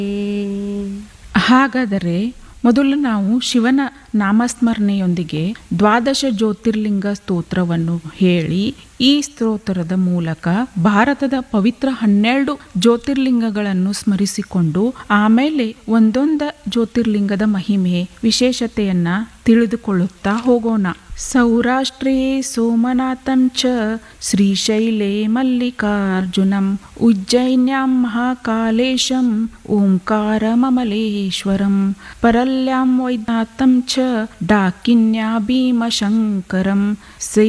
ಹಾಗಾದರೆ ಮೊದಲು ನಾವು ಶಿವನ ನಾಮಸ್ಮರಣೆಯೊಂದಿಗೆ ದ್ವಾದಶ ಜ್ಯೋತಿರ್ಲಿಂಗ ಸ್ತೋತ್ರವನ್ನು ಹೇಳಿ ಈ ಸ್ತೋತ್ರದ ಮೂಲಕ ಭಾರತದ ಪವಿತ್ರ 12 ಜ್ಯೋತಿರ್ಲಿಂಗಗಳನ್ನು ಸ್ಮರಿಸಿಕೊಂಡು ಆಮೇಲೆ ಒಂದೊಂದ ಜ್ಯೋತಿರ್ಲಿಂಗದ ಮಹಿಮೆ ವಿಶೇಷತೆಯನ್ನ ತಿಳಿದುಕೊಳ್ಳುತ್ತಾ ಹೋಗೋಣ. ಸೌರಾಷ್ಟ್ರೇ ಸೋಮನಾಥಂ ಚ ಶ್ರೀಶೈಲೇ ಮಲ್ಲಿಕಾರ್ಜುನಂ ಉಜ್ಜೈನ್ಯಾಂ ಮಹಾಕಾಲೇಶಂ ಓಂಕಾರಮಮಲೇಶ್ವರಂ ಪರಲ್ಯಾಂ ವೈದ್ಯನಾಥಂ ಚ ಡಾಕಿನ್ಯಾ ಭೀಮಶಂಕರಂ